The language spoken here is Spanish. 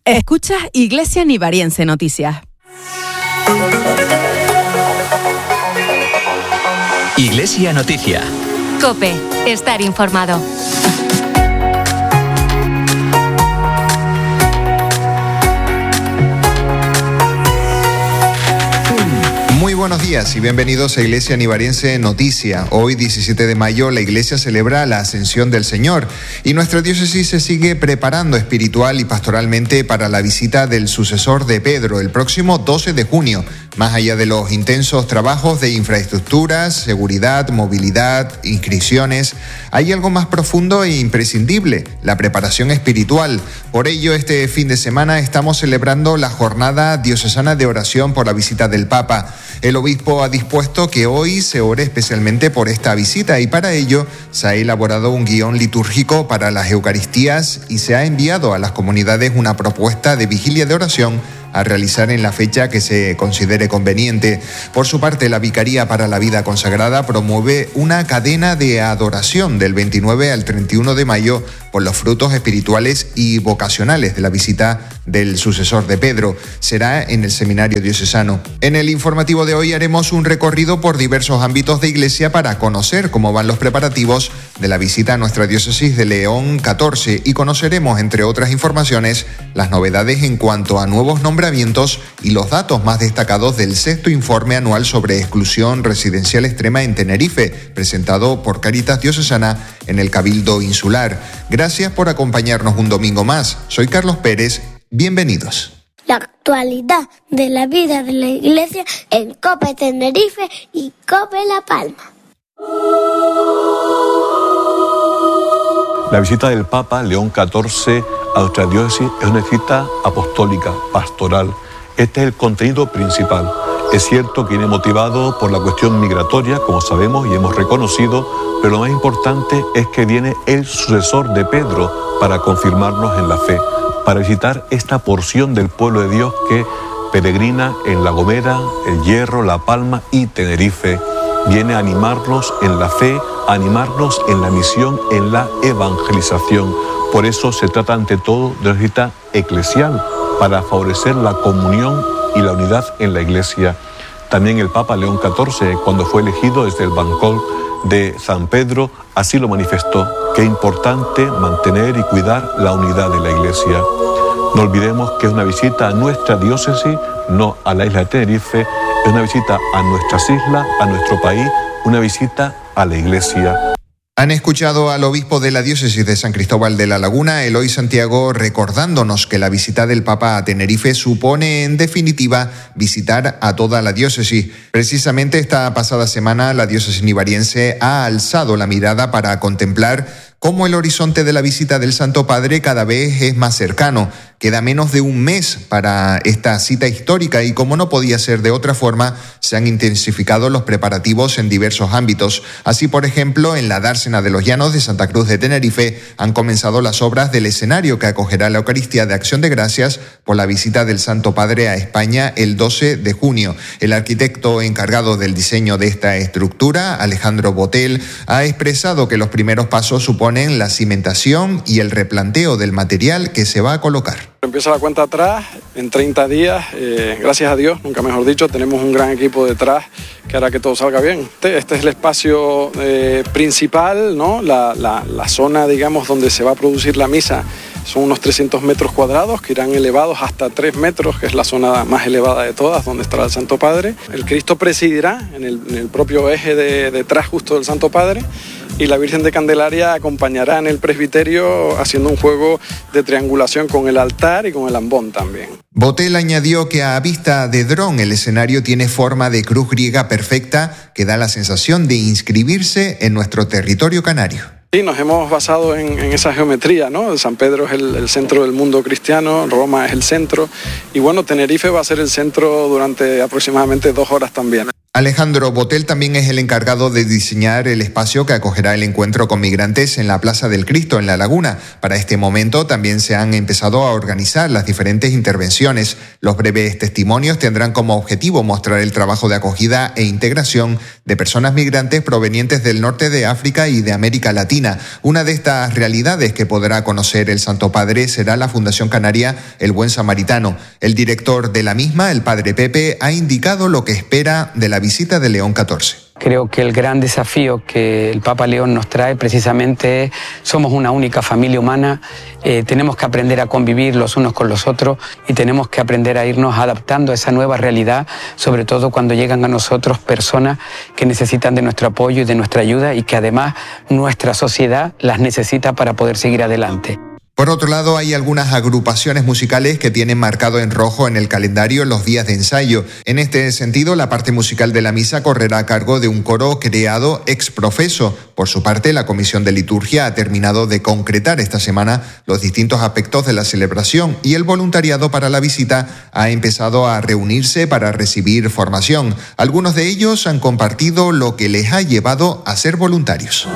Escuchas Iglesia Nivariense Noticias. Iglesia Noticia. COPE. Estar informado. Muy buenos días y bienvenidos a Iglesia Nivariense Noticia. Hoy, 17 de mayo, la Iglesia celebra la Ascensión del Señor y nuestra diócesis se sigue preparando espiritual y pastoralmente para la visita del sucesor de Pedro el próximo 12 de junio. Más allá de los intensos trabajos de infraestructuras, seguridad, movilidad, inscripciones, hay algo más profundo e imprescindible: la preparación espiritual. Por ello, este fin de semana estamos celebrando la Jornada Diocesana de Oración por la visita del Papa. El obispo ha dispuesto que hoy se ore especialmente por esta visita y para ello se ha elaborado un guión litúrgico para las Eucaristías y se ha enviado a las comunidades una propuesta de vigilia de oración a realizar en la fecha que se considere conveniente. Por su parte, la Vicaría para la Vida Consagrada promueve una cadena de adoración del 29 al 31 de mayo por los frutos espirituales y vocacionales de la visita del sucesor de Pedro. Será en el Seminario Diocesano. En el informativo de hoy haremos un recorrido por diversos ámbitos de Iglesia para conocer cómo van los preparativos de la visita a nuestra diócesis de León 14 y conoceremos, entre otras informaciones, las novedades en cuanto a nuevos nombramientos y los datos más destacados del sexto informe anual sobre exclusión residencial extrema en Tenerife, presentado por Cáritas Diocesana en el Cabildo Insular. Gracias por acompañarnos un domingo más. Soy Carlos Pérez. Bienvenidos. La actualidad de la vida de la Iglesia en COPE Tenerife y COPE La Palma. La visita del Papa León XIV a nuestra diócesis es una visita apostólica, pastoral. Este es el contenido principal. Es cierto que viene motivado por la cuestión migratoria, como sabemos y hemos reconocido, pero lo más importante es que viene el sucesor de Pedro para confirmarnos en la fe, para visitar esta porción del pueblo de Dios que peregrina en La Gomera, El Hierro, La Palma y Tenerife. Viene a animarnos en la fe, a animarnos en la misión, en la evangelización. Por eso se trata ante todo de una visita eclesial para favorecer la comunión y la unidad en la Iglesia. También el Papa León XIV, cuando fue elegido desde el bancol de San Pedro, así lo manifestó, que es importante mantener y cuidar la unidad de la Iglesia. No olvidemos que es una visita a nuestra diócesis, no a la isla de Tenerife, es una visita a nuestras islas, a nuestro país, una visita a la Iglesia. Han escuchado al obispo de la diócesis de San Cristóbal de la Laguna, Eloy Santiago, recordándonos que la visita del Papa a Tenerife supone, en definitiva, visitar a toda la diócesis. Precisamente esta pasada semana, la diócesis nivariense ha alzado la mirada para contemplar cómo el horizonte de la visita del Santo Padre cada vez es más cercano. Queda menos de un mes para esta cita histórica y, como no podía ser de otra forma, se han intensificado los preparativos en diversos ámbitos. Así, por ejemplo, en la dársena de los Llanos de Santa Cruz de Tenerife han comenzado las obras del escenario que acogerá la Eucaristía de Acción de Gracias por la visita del Santo Padre a España el 12 de junio. El arquitecto encargado del diseño de esta estructura, Alejandro Botel, ha expresado que los primeros pasos suponen la cimentación y el replanteo del material que se va a colocar. Empieza la cuenta atrás en 30 días, gracias a Dios, nunca mejor dicho, tenemos un gran equipo detrás que hará que todo salga bien. Este es el espacio principal, ¿no? La zona, digamos, donde se va a producir la misa. Son unos 300 metros cuadrados que irán elevados hasta 3 metros, que es la zona más elevada de todas, donde estará el Santo Padre. El Cristo presidirá en el propio eje detrás justo del Santo Padre, y la Virgen de Candelaria acompañará en el presbiterio haciendo un juego de triangulación con el altar y con el ambón también. Botel añadió que a vista de dron el escenario tiene forma de cruz griega perfecta que da la sensación de inscribirse en nuestro territorio canario. Sí, nos hemos basado en esa geometría, ¿no? San Pedro es el centro del mundo cristiano, Roma es el centro, y bueno, Tenerife va a ser el centro durante aproximadamente 2 horas también. Alejandro Botel también es el encargado de diseñar el espacio que acogerá el encuentro con migrantes en la Plaza del Cristo, en La Laguna. Para este momento también se han empezado a organizar las diferentes intervenciones. Los breves testimonios tendrán como objetivo mostrar el trabajo de acogida e integración de personas migrantes provenientes del norte de África y de América Latina. Una de estas realidades que podrá conocer el Santo Padre será la Fundación Canaria El Buen Samaritano. El director de la misma, el Padre Pepe, ha indicado lo que espera de la visita de León XIV. Creo que el gran desafío que el Papa León nos trae precisamente es, somos una única familia humana, tenemos que aprender a convivir los unos con los otros y tenemos que aprender a irnos adaptando a esa nueva realidad, sobre todo cuando llegan a nosotros personas que necesitan de nuestro apoyo y de nuestra ayuda y que además nuestra sociedad las necesita para poder seguir adelante. Por otro lado, hay algunas agrupaciones musicales que tienen marcado en rojo en el calendario los días de ensayo. En este sentido, la parte musical de la misa correrá a cargo de un coro creado ex profeso. Por su parte, la Comisión de Liturgia ha terminado de concretar esta semana los distintos aspectos de la celebración y el voluntariado para la visita ha empezado a reunirse para recibir formación. Algunos de ellos han compartido lo que les ha llevado a ser voluntarios.